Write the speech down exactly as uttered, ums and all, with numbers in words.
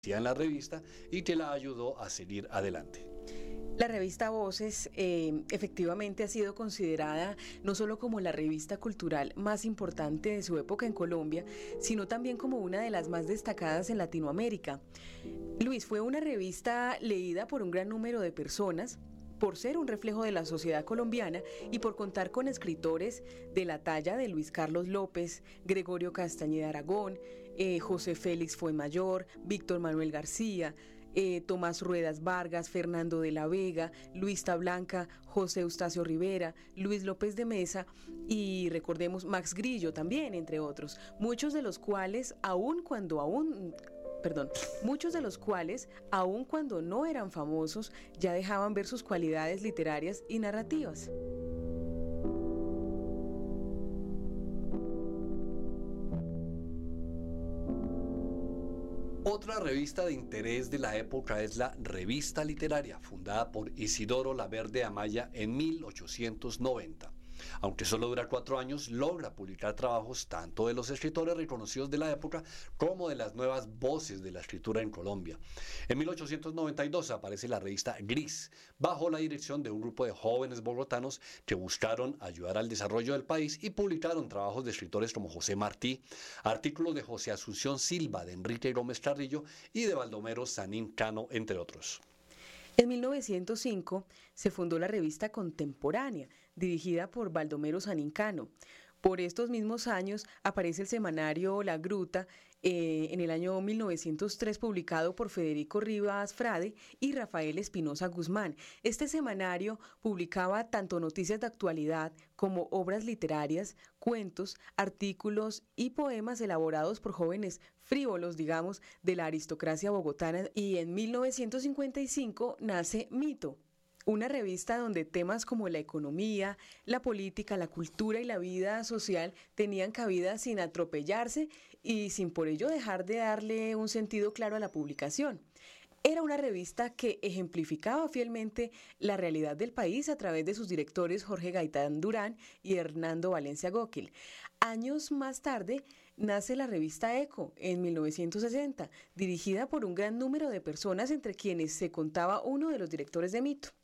en la revista y que la ayudó a seguir adelante. La revista Voces eh, efectivamente ha sido considerada no solo como la revista cultural más importante de su época en Colombia, sino también como una de las más destacadas en Latinoamérica. Luis, fue una revista leída por un gran número de personas, por ser un reflejo de la sociedad colombiana y por contar con escritores de la talla de Luis Carlos López, Gregorio Castañeda Aragón, eh, José Félix Fuenmayor, Víctor Manuel García, eh, Tomás Ruedas Vargas, Fernando de la Vega, Luis Tablanca, José Eustacio Rivera, Luis López de Mesa y recordemos Max Grillo también, entre otros, muchos de los cuales aún cuando aún... Perdón, muchos de los cuales, aun cuando no eran famosos, ya dejaban ver sus cualidades literarias y narrativas. Otra revista de interés de la época es la Revista Literaria, fundada por Isidoro Laverde Amaya en mil ochocientos noventa. Aunque solo dura cuatro años, logra publicar trabajos tanto de los escritores reconocidos de la época como de las nuevas voces de la escritura en Colombia. En mil ochocientos noventa y dos aparece la revista Gris, bajo la dirección de un grupo de jóvenes bogotanos que buscaron ayudar al desarrollo del país y publicaron trabajos de escritores como José Martí, artículos de José Asunción Silva, de Enrique Gómez Carrillo y de Baldomero Sanín Cano, entre otros. En mil novecientos cinco se fundó la revista Contemporánea, dirigida por Baldomero Sanín Cano. Por estos mismos años aparece el semanario La Gruta, eh, en el año mil novecientos tres publicado por Federico Rivas Frade y Rafael Espinosa Guzmán. Este semanario publicaba tanto noticias de actualidad como obras literarias, cuentos, artículos y poemas elaborados por jóvenes frívolos, digamos, de la aristocracia bogotana. Y en mil novecientos cincuenta y cinco nace Mito, una revista donde temas como la economía, la política, la cultura y la vida social tenían cabida sin atropellarse y sin por ello dejar de darle un sentido claro a la publicación. Era una revista que ejemplificaba fielmente la realidad del país a través de sus directores Jorge Gaitán Durán y Hernando Valencia Góquil. Años más tarde nace la revista Eco en mil novecientos sesenta, dirigida por un gran número de personas entre quienes se contaba uno de los directores de Mito.